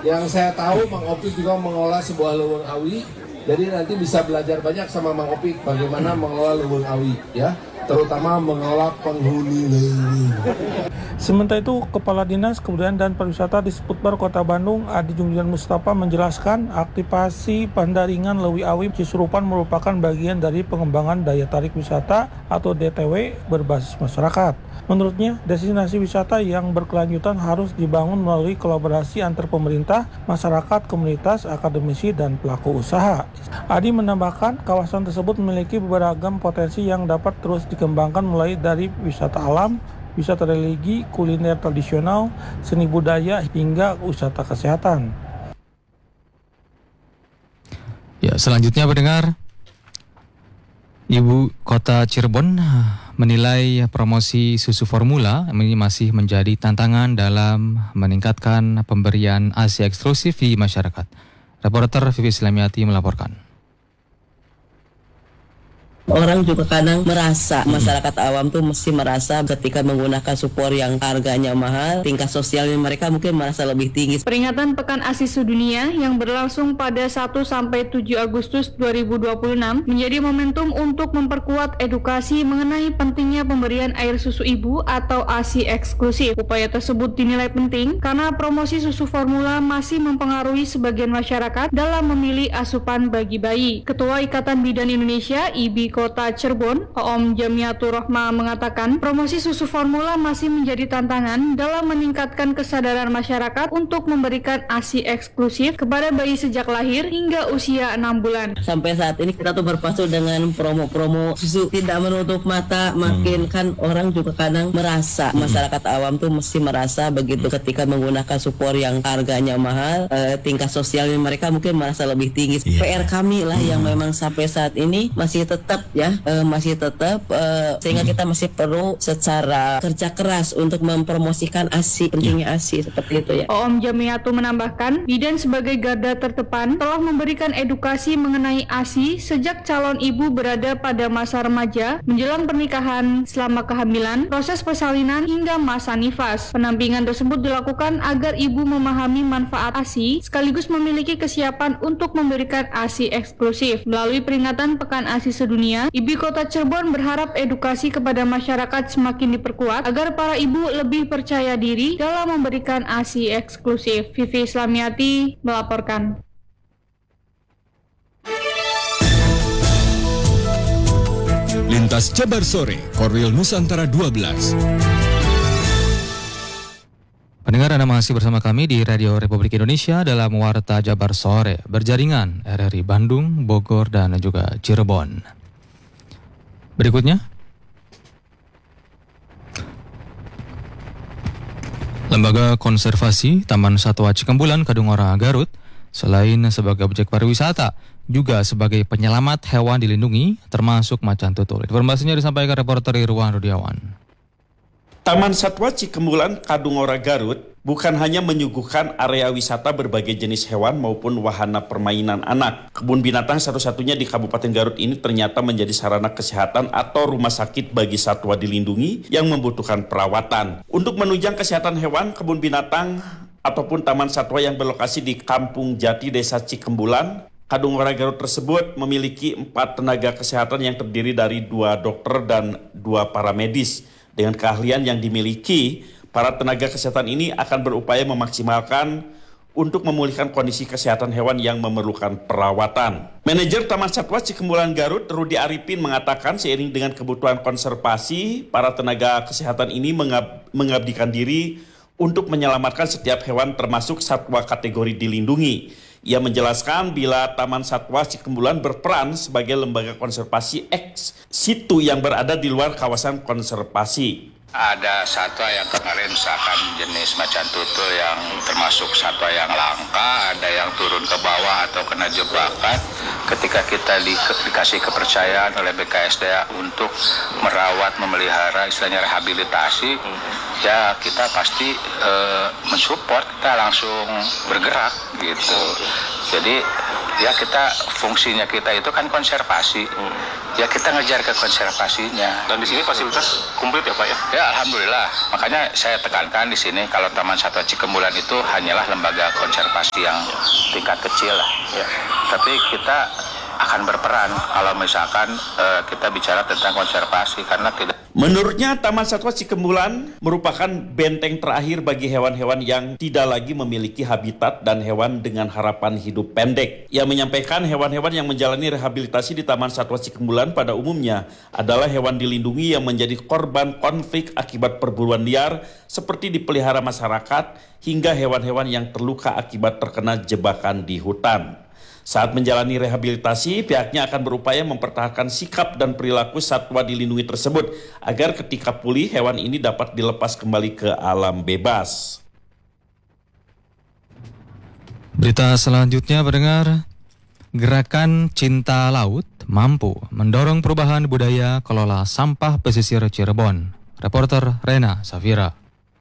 Yang saya tahu Mang Opik juga mengelola sebuah Leuweung Awi. Jadi nanti bisa belajar banyak sama Mang Opik bagaimana mengelola Leuweung Awi ya, terutama mengelola penghuni leuweung. Sementara itu, Kepala Dinas Kebudayaan dan Pariwisata Disputbar Kota Bandung, Adi Junjuan Mustafa menjelaskan aktivasi pendaringan Leuwi Awi Cisurupan merupakan bagian dari pengembangan daya tarik wisata atau DTW berbasis masyarakat. Menurutnya, destinasi wisata yang berkelanjutan harus dibangun melalui kolaborasi antar pemerintah, masyarakat, komunitas, akademisi, dan pelaku usaha. Adi menambahkan, kawasan tersebut memiliki beragam potensi yang dapat terus dikembangkan mulai dari wisata alam, wisata religi, kuliner tradisional, seni budaya, hingga wisata kesehatan. Ya, selanjutnya pendengar, Ibu Kota Cirebon menilai promosi susu formula ini masih menjadi tantangan dalam meningkatkan pemberian ASI eksklusif di masyarakat. Reporter Vivi Slamiati melaporkan. Orang juga kadang merasa, masyarakat awam tuh mesti merasa ketika menggunakan supor yang harganya mahal, tingkat sosialnya mereka mungkin merasa lebih tinggi. Peringatan Pekan ASI Sedunia yang berlangsung pada 1-7 Agustus 2026 menjadi momentum untuk memperkuat edukasi mengenai pentingnya pemberian air susu ibu atau ASI eksklusif. Upaya tersebut dinilai penting karena promosi susu formula masih mempengaruhi sebagian masyarakat dalam memilih asupan bagi bayi. Ketua Ikatan Bidan Indonesia, IBI Kota Cirebon, Om Jamiatur Rohma mengatakan, promosi susu formula masih menjadi tantangan dalam meningkatkan kesadaran masyarakat untuk memberikan ASI eksklusif kepada bayi sejak lahir hingga usia 6 bulan. Sampai saat ini kita tuh berpacu dengan promo-promo susu tidak menutup mata, makin kan orang juga kadang merasa, masyarakat awam tuh mesti merasa begitu ketika menggunakan supor yang harganya mahal, tingkat sosialnya mereka mungkin merasa lebih tinggi. PR kami lah yang memang sampai saat ini masih tetap sehingga kita masih perlu secara kerja keras untuk mempromosikan ASI, pentingnya ASI seperti itu ya. Om Jamiatu menambahkan, bidan sebagai garda terdepan telah memberikan edukasi mengenai ASI sejak calon ibu berada pada masa remaja, menjelang pernikahan, selama kehamilan, proses persalinan hingga masa nifas. Pendampingan tersebut dilakukan agar ibu memahami manfaat ASI sekaligus memiliki kesiapan untuk memberikan ASI eksklusif. Melalui peringatan Pekan ASI Sedunia, IBI Kota Cirebon berharap edukasi kepada masyarakat semakin diperkuat agar para ibu lebih percaya diri dalam memberikan ASI eksklusif. Vivi Slamiati melaporkan. Lintas Jabar Sore, Korwil Nusantara 12. Pendengar, Anda masih bersama kami di Radio Republik Indonesia dalam Warta Jabar Sore, berjaringan RRI Bandung, Bogor, dan juga Cirebon. Berikutnya, Lembaga Konservasi Taman Satwa Cikembulan Kadungora Garut selain sebagai objek pariwisata juga sebagai penyelamat hewan dilindungi termasuk macan tutul. Informasinya disampaikan reporter Irwan Rudiawan. Taman Satwa Cikembulan Kadungora Garut bukan hanya menyuguhkan area wisata berbagai jenis hewan maupun wahana permainan anak. Kebun binatang satu-satunya di Kabupaten Garut ini ternyata menjadi sarana kesehatan atau rumah sakit bagi satwa dilindungi yang membutuhkan perawatan. Untuk menunjang kesehatan hewan, kebun binatang ataupun taman satwa yang berlokasi di Kampung Jati, Desa Cikembulan, Kadungora Garut tersebut memiliki 4 tenaga kesehatan yang terdiri dari 2 dokter dan 2 paramedis. Dengan keahlian yang dimiliki, para tenaga kesehatan ini akan berupaya memaksimalkan untuk memulihkan kondisi kesehatan hewan yang memerlukan perawatan. Manajer Taman Satwa Cikembulan Garut, Rudi Arifin, mengatakan seiring dengan kebutuhan konservasi, para tenaga kesehatan ini mengabdikan diri untuk menyelamatkan setiap hewan termasuk satwa kategori dilindungi. Ia menjelaskan bila Taman Satwa Cikembulan berperan sebagai lembaga konservasi ex situ yang berada di luar kawasan konservasi. Ada satwa yang kemarin misalkan jenis macan tutul yang termasuk satwa yang langka, ada yang turun ke bawah atau kena jebakan. ketika kita dikasih kepercayaan oleh BKSDA untuk merawat, memelihara, istilahnya rehabilitasi, ya kita pasti mensupport, kita langsung bergerak gitu. Jadi ya fungsinya kita itu kan konservasi. Ya kita ngejar ke konservasinya. Dan di sini fasilitas komplit ya Pak ya? Ya alhamdulillah. Makanya saya tekankan di sini kalau Taman Satwa Cikembulan itu hanyalah lembaga konservasi yang tingkat kecil lah. Ya. Tapi kita akan berperan kalau misalkan kita bicara tentang konservasi karena tidak. Menurutnya, Taman Satwa Cikembulan merupakan benteng terakhir bagi hewan-hewan yang tidak lagi memiliki habitat dan hewan dengan harapan hidup pendek. Ia menyampaikan hewan-hewan yang menjalani rehabilitasi di Taman Satwa Cikembulan pada umumnya adalah hewan dilindungi yang menjadi korban konflik akibat perburuan liar seperti dipelihara masyarakat hingga hewan-hewan yang terluka akibat terkena jebakan di hutan. Saat menjalani rehabilitasi, pihaknya akan berupaya mempertahankan sikap dan perilaku satwa dilindungi tersebut agar ketika pulih hewan ini dapat dilepas kembali ke alam bebas. Berita selanjutnya mendengar Gerakan Cinta Laut mampu mendorong perubahan budaya kelola sampah pesisir Cirebon. Reporter Rena Safira.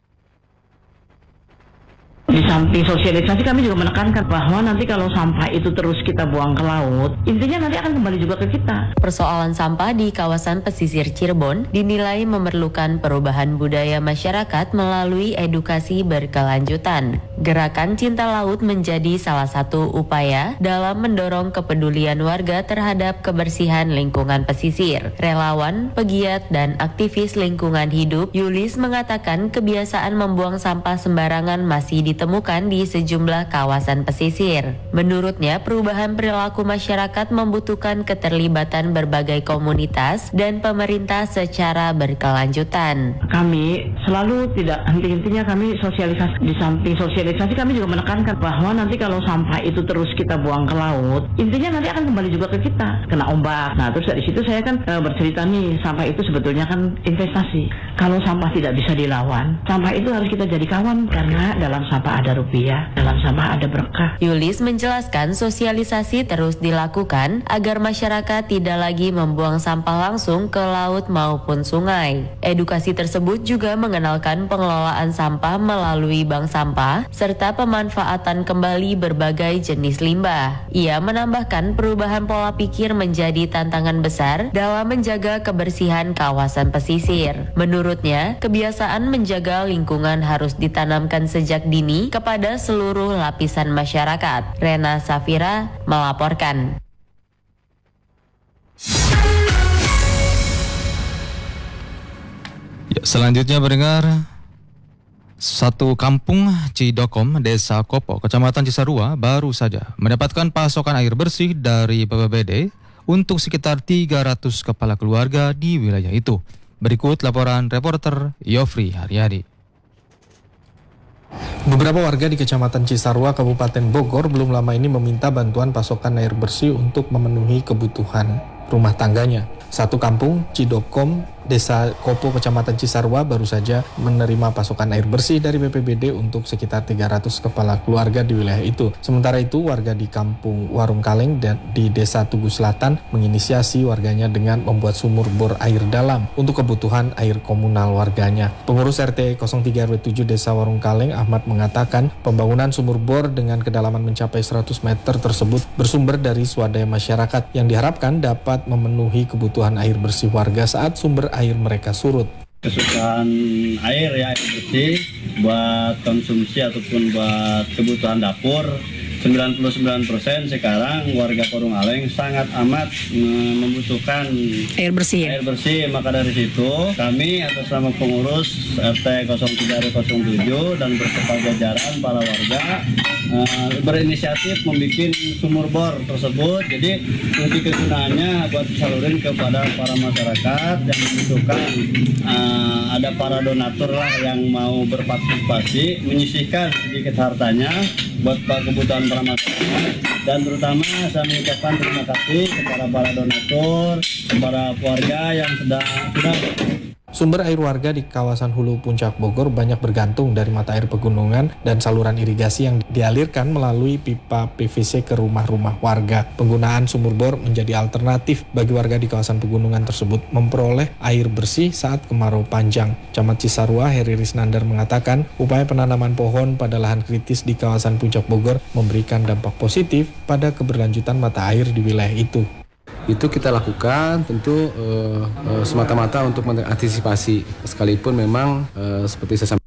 Di samping sosialisasi kami juga menekankan bahwa nanti kalau sampah itu terus kita buang ke laut, intinya nanti akan kembali juga ke kita. Persoalan sampah di kawasan pesisir Cirebon dinilai memerlukan perubahan budaya masyarakat melalui edukasi berkelanjutan. Gerakan Cinta Laut menjadi salah satu upaya dalam mendorong kepedulian warga terhadap kebersihan lingkungan pesisir. Relawan, pegiat, dan aktivis lingkungan hidup Yulis mengatakan kebiasaan membuang sampah sembarangan masih ditemukan di sejumlah kawasan pesisir. Menurutnya, perubahan perilaku masyarakat membutuhkan keterlibatan berbagai komunitas dan pemerintah secara berkelanjutan. Kami selalu tidak henti-hentinya kami sosialisasi. Di samping sosialisasi kami juga menekankan bahwa nanti kalau sampah itu terus kita buang ke laut, intinya nanti akan kembali juga ke kita, kena ombak. Nah, terus dari situ saya kan bercerita nih, sampah itu sebetulnya kan investasi. Kalau sampah tidak bisa dilawan, sampah itu harus kita jadi kawan karena dalam sampah ada rupiah, dalam sampah ada berkah. Yulis menjelaskan sosialisasi terus dilakukan agar masyarakat tidak lagi membuang sampah langsung ke laut maupun sungai. Edukasi tersebut juga mengenalkan pengelolaan sampah melalui bank sampah serta pemanfaatan kembali berbagai jenis limbah. Ia menambahkan perubahan pola pikir menjadi tantangan besar dalam menjaga kebersihan kawasan pesisir. Menurutnya, kebiasaan menjaga lingkungan harus ditanamkan sejak dini kepada seluruh lapisan masyarakat. Rena Safira melaporkan. Ya, selanjutnya mendengar satu kampung Cidokom, Desa Kopo, Kecamatan Cisarua baru saja mendapatkan pasokan air bersih dari BPBD untuk sekitar 300 kepala keluarga di wilayah itu. Berikut laporan reporter Yofri Haryadi. Beberapa warga di Kecamatan Cisarua, Kabupaten Bogor belum lama ini meminta bantuan pasokan air bersih untuk memenuhi kebutuhan rumah tangganya. Satu kampung Cidokom, Desa Kopo, Kecamatan Cisarua baru saja menerima pasokan air bersih dari BPBD untuk sekitar 300 kepala keluarga di wilayah itu. Sementara itu, warga di kampung Warung Kaleng dan di Desa Tugu Selatan menginisiasi warganya dengan membuat sumur bor air dalam untuk kebutuhan air komunal warganya. Pengurus RT 03 RW 7 Desa Warung Kaleng, Ahmad, mengatakan pembangunan sumur bor dengan kedalaman mencapai 100 meter tersebut bersumber dari swadaya masyarakat yang diharapkan dapat memenuhi kebutuhan air bersih warga saat sumber air mereka surut. Kesusahan air ya, air bersih buat konsumsi ataupun buat kebutuhan dapur, 99% sekarang warga Warung Kaleng sangat amat membutuhkan air bersih. Maka dari situ kami atas nama pengurus RT 03 07 dan beserta jajaran para warga berinisiatif membuat sumur bor tersebut. Jadi fungsi kegunaannya buat disalurin kepada para masyarakat yang membutuhkan. Ada para donatur lah yang mau berpartisipasi menyisihkan sedikit hartanya buat kebutuhan para masyarakat, dan terutama saya mengucapkan terima kasih kepada para donatur, kepada keluarga yang sudah Sumber air warga di kawasan Hulu Puncak Bogor banyak bergantung dari mata air pegunungan dan saluran irigasi yang dialirkan melalui pipa PVC ke rumah-rumah warga. Penggunaan sumur bor menjadi alternatif bagi warga di kawasan pegunungan tersebut memperoleh air bersih saat kemarau panjang. Camat Cisarua Heri Risnandar mengatakan upaya penanaman pohon pada lahan kritis di kawasan Puncak Bogor memberikan dampak positif pada keberlanjutan mata air di wilayah itu. Itu kita lakukan tentu semata-mata untuk mengantisipasi, sekalipun memang seperti saya sampaikan